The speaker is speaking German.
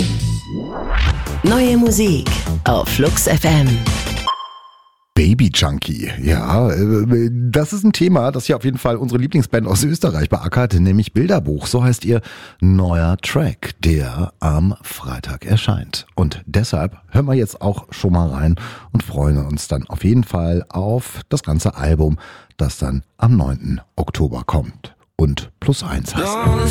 Neue Musik auf Flux FM. Baby Junkie, ja, das ist ein Thema, das hier auf jeden Fall unsere Lieblingsband aus Österreich beackert, nämlich Bilderbuch. So heißt ihr neuer Track, der am Freitag erscheint. Und deshalb hören wir jetzt auch schon mal rein und freuen uns dann auf jeden Fall auf das ganze Album, das dann am 9. Oktober kommt und +1 heißt.